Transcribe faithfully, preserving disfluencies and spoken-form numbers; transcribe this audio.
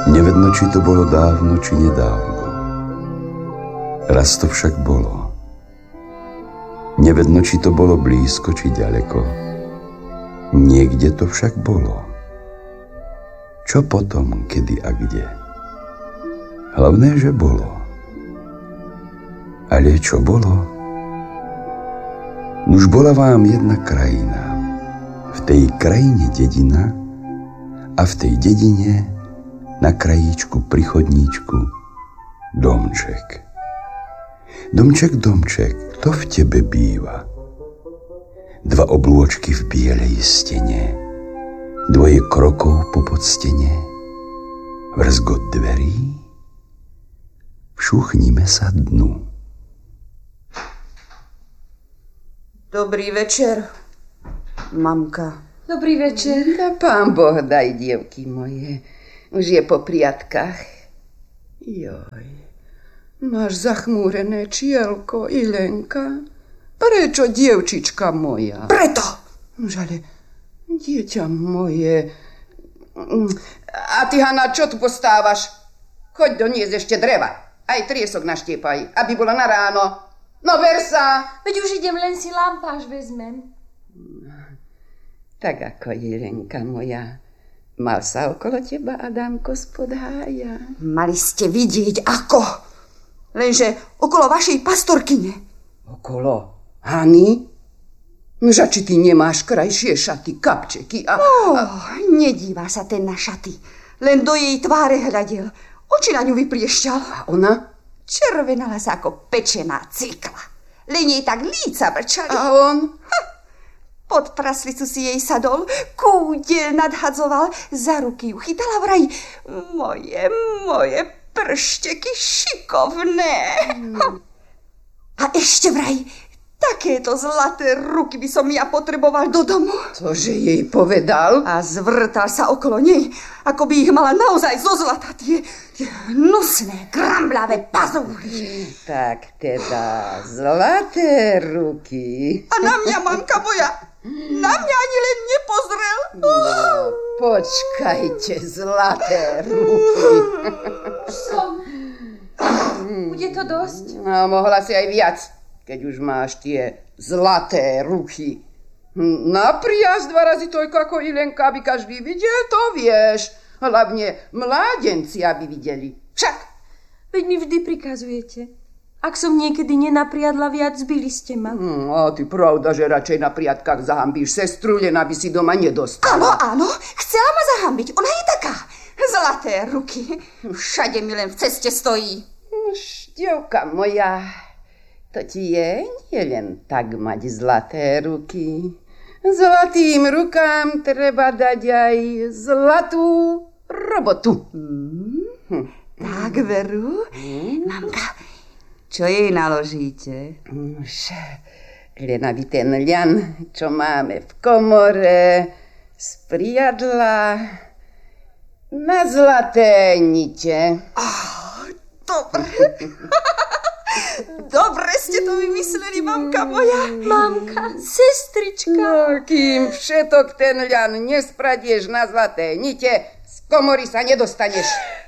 Nevedno, či to bolo dávno, či nedávno. Raz to však bolo. Nevedno, či to bolo blízko, či ďaleko. Niekde to však bolo. Čo potom, kedy a kde? Hlavné, že bolo. Ale čo bolo? Už bola vám jedna krajina. V tej krajine dedina a v tej dedine na krajíčku pri chodníčku domček. Domček, domček, kto v tebe býva? Dva oblôčky v bielej stene, dvoje krokov po podstene, vrzgot dverí, všuchnime sa dnu. Dobrý večer, mamka. Dobrý večer. A pán Boh daj, dievky moje. Už je po priatkách. Joj, máš zachmúrené čielko, Ilenka. Prečo, dievčička moja? Preto! Už ale, dieťa moje. A ty, Hana, čo tu postávaš? Choď doniesť ešte dreva. Aj triesok naštiepaj, aby bolo na ráno. No ver sa. Veď už idem, len si lampáš vezmem. Tak ako Jelenka moja. Mal sa okolo teba Adámko spod hája? Mali ste vidieť ako. Lenže okolo vašej pastorkyne. Okolo Hany? Nože, či ty nemáš krajšie šaty, kapčeky a... Oh, a... Nedíva sa ten na šaty. Len do jej tváre hľadel. Oči na ňu vypriešťal. A ona? Červenala sa ako pečená cikla. Len jej tak líca vrčali. A on? Ha, pod praslicu si jej sadol, kúdel nadhadzoval, za ruky ju chytala vraj. Moje, moje pršteky šikovné. Hmm. A ešte vraj, takéto zlaté ruky by som ja potreboval do domu. Cože jej povedal? A zvrtal sa okolo nej, ako by ich mala naozaj zo zlata, tie, tie hnusné, gramblavé pazúry. Tak teda, zlaté ruky. A na mňa, mamka moja, na mňa ani len nepozrel. No, počkajte, zlaté ruky. Už som. Bude to dosť? No, mohla si aj viac, keď už máš tie zlaté ruky. Na príjazd dva razy toľko ako Ilenka, aby každý videl, to vieš. Hlavne mládenci, aby videli. Však. Veď mi vždy prikazujete. Ak som niekedy nenapriadla viac, zbili ste ma. Hmm, a ty pravda, že radšej na priadkách zahambíš sestru, len aby si doma nedostala. Áno, áno, chcela ma zahambiť. Ona je taká. Zlaté ruky. Všade mi len v ceste stojí. Štievka moja, to ti je nie len tak mať zlaté ruky. Zlatým rukám treba dať aj zlatú robotu. Hmm, hm. Tak veru? Hmm. Mamka, čo jej naložíte? Už len aby ten ľan, čo máme v komore, spriadla na zlaté nite. Oh, dobre. Dobre ste to vymysleli, mamka moja. Mamka, sestrička. No, kým všetok ten ľan nespradieš na zlaté nite, z komory sa nedostaneš.